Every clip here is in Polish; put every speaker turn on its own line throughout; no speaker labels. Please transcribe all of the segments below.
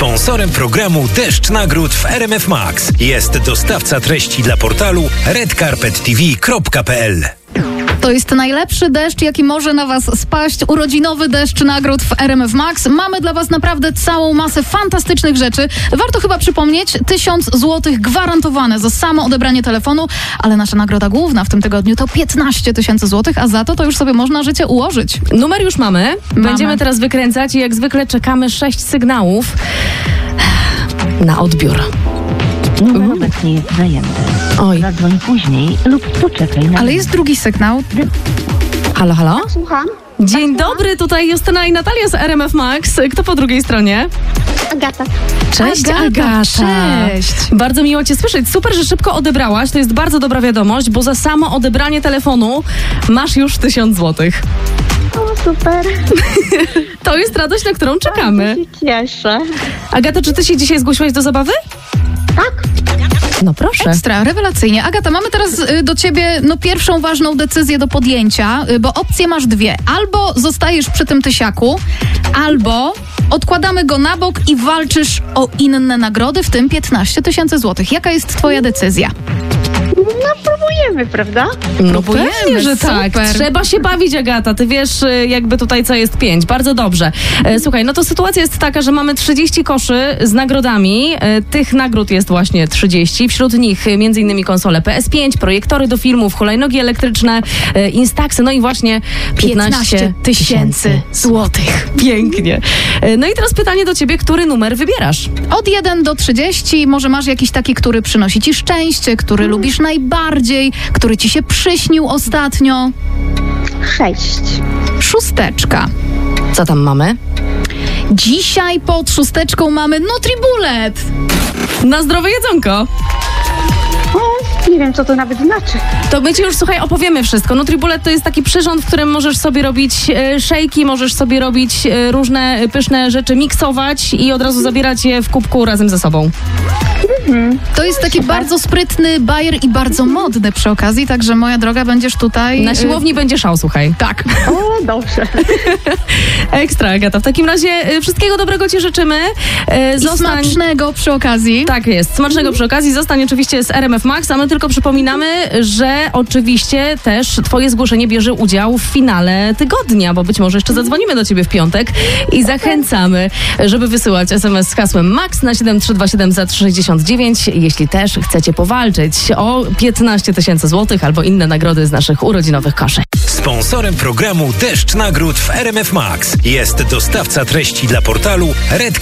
Sponsorem programu Deszcz Nagród w RMF Max jest dostawca treści dla portalu redcarpettv.pl.
To jest najlepszy deszcz, jaki może na was spaść. Urodzinowy deszcz nagród w RMF Max. Mamy dla was naprawdę całą masę fantastycznych rzeczy. Warto chyba przypomnieć, 1000 zł gwarantowane za samo odebranie telefonu, ale nasza nagroda główna w tym tygodniu to 15 000 złotych, a za to już sobie można życie ułożyć.
Numer już mamy. Będziemy teraz wykręcać i jak zwykle czekamy 6 sygnałów na odbiór.
Numer obecnie jest zajęty.
Oj.
Zadzwoń później lub poczekaj na...
Ale jest drugi sygnał.
Halo, halo?
Słucham.
Dzień dobry, tutaj Justyna i Natalia z RMF Max. Kto po drugiej stronie?
Agata.
Cześć, Agata.
Cześć.
Bardzo miło cię słyszeć. Super, że szybko odebrałaś. To jest bardzo dobra wiadomość, bo za samo odebranie telefonu masz już 1000 złotych.
O, super.
To jest radość, na którą czekamy.
Bardzo się cieszę.
Agata, czy ty się dzisiaj zgłosiłaś do zabawy?
Tak?
No proszę.
Ekstra, rewelacyjnie. Agata, mamy teraz do ciebie pierwszą ważną decyzję do podjęcia, bo opcje masz dwie. Albo zostajesz przy tym tysiaku, albo odkładamy go na bok i walczysz o inne nagrody, w tym 15 000 złotych. Jaka jest twoja decyzja?
No, próbujemy, prawda?
No
Próbujemy,
pewnie, że tak.
super.
Trzeba się bawić, Agata. Ty wiesz jakby tutaj co jest 5. Bardzo dobrze. Słuchaj, no to sytuacja jest taka, że mamy 30 koszy z nagrodami. Tych nagród jest właśnie 30. Wśród nich m.in. konsole PS5, projektory do filmów, hulajnogi elektryczne, Instaxy, no i właśnie 15
000 złotych.
Pięknie. No i teraz pytanie do ciebie, który numer wybierasz?
Od 1 do 30, może masz jakiś taki, który przynosi ci szczęście, który lubisz najbardziej, który ci się przyśnił ostatnio.
6.
6.
Co tam mamy?
Dzisiaj pod 6 mamy NutriBullet.
Na zdrowe jedzonko.
O, nie wiem, co to nawet znaczy.
To my ci już, słuchaj, opowiemy wszystko. NutriBullet to jest taki przyrząd, w którym możesz sobie robić szejki, możesz sobie robić różne pyszne rzeczy, miksować i od razu zabierać je w kubku razem ze sobą.
To jest taki bardzo sprytny bajer i bardzo modny przy okazji, także moja droga, będziesz tutaj...
Na siłowni będzie szał, słuchaj.
Tak.
O, dobrze.
Ekstra, Agata. W takim razie wszystkiego dobrego ci życzymy.
I smacznego przy okazji.
Tak jest, smacznego przy okazji. Zostań oczywiście z RMF Max, a my tylko przypominamy, że oczywiście też twoje zgłoszenie bierze udział w finale tygodnia, bo być może jeszcze zadzwonimy do ciebie w piątek i zachęcamy, żeby wysyłać SMS z hasłem MAX na 73270 za 369, jeśli też chcecie powalczyć o 15 000 złotych albo inne nagrody z naszych urodzinowych koszy.
Sponsorem programu Deszcz Nagród w RMF Max jest dostawca treści dla portalu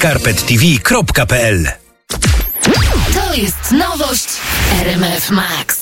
redcarpettv.pl.
To jest nowość RMF Max.